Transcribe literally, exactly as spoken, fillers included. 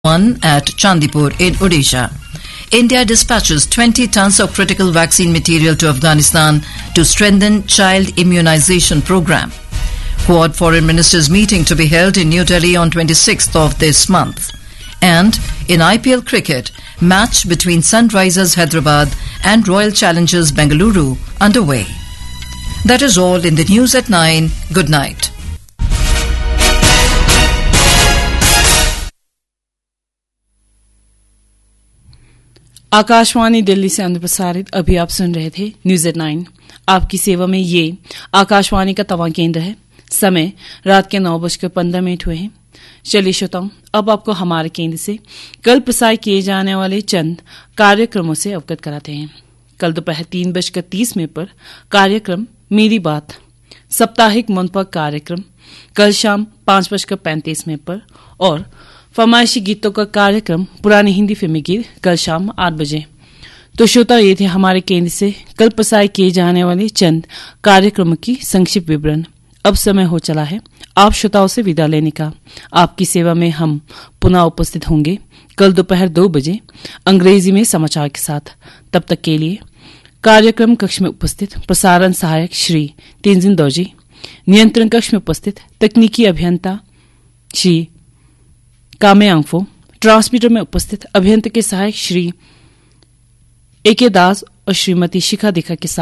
one at Chandipur in Odisha. India dispatches twenty tons of critical vaccine material to Afghanistan to strengthen child immunization program. Quad foreign ministers meeting to be held in New Delhi on twenty-sixth of this month. And in I P L cricket, match between Sunrisers Hyderabad and Royal Challengers Bengaluru underway. That is all in the news at nine. Good night. Akashvani Delhi से अनुप्रसारित अभी आप सुन रहे थे news at nine. आपकी सेवा में ये आकाशवाणी का तवा केंद्र है। समय रात के नौ बजकर पंद्रह मिनट हुए हैं। चलिए श्रोताओं, अब आपको हमारे केंद्र से कल प्रसारित किए जाने वाले चंद कार्यक्रमों से अवगत कराते हैं। कल दोपहर तीन बजकर तीस मिनट पर कार्यक्रम मेरी बात, साप्ताहिक मनपक कार्यक्रम कल शाम पांच बजकर पैंतीस मिनट पर, और फरमाइशी गीतों का कार्यक्रम पुरानी हिंदी फिल्मी गीत कल शाम आठ बजे। तो श्रोता, ये थे हमारे केंद्र से कल प्रसारित किए जाने वाले चंद कार्यक्रमों की संक्षिप्त विवरण। अब समय हो चला है आप श्रोताओं से विदा लेने का। आपकी सेवा में हम पुनः उपस्थित होंगे कल दोपहर दो बजे अंग्रेजी में समाचार के साथ। तब तक के लिए कार्यक्रम कक्ष में उपस्थित प्रसारण सहायक श्री तेंजिन दौजी, नियंत्रण कक्ष में उपस्थित तकनीकी अभियंता श्री कामे आंगफो, ट्रांसमीटर में उपस्थित अभियंता के सहायक श्री ए के दास और श्रीमती शिखा दिखा के साथ